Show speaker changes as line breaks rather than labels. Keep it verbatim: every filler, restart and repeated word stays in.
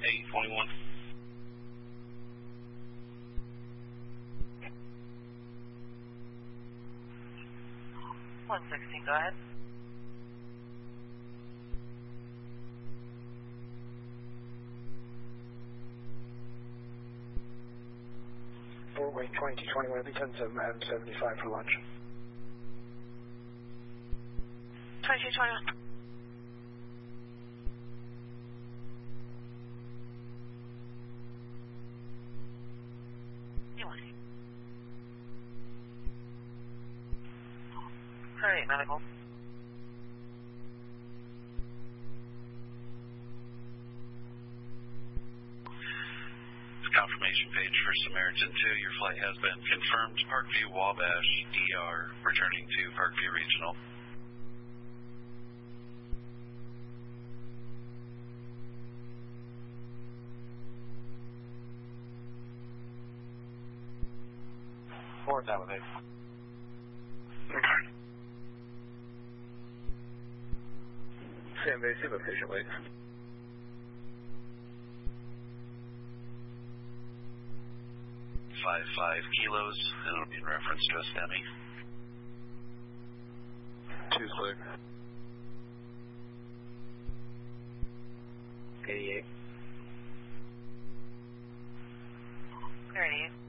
eight twenty-one.
one sixteen, go ahead.
Fort Wayne twenty-two twenty-one, it'll be ten seven, Adam seventy-five for lunch.
twenty-two twenty-one. Alright, medical.
Confirmation page for Samaritan two. Your flight has been confirmed. Parkview Wabash E R, returning to Parkview Regional.
Forward that with eight. Okay. Stand basic, but patient wait.
Five five kilos, and it'll be in reference to a STEMI.
Two's clear. eighty-eight.
Thirty-eight.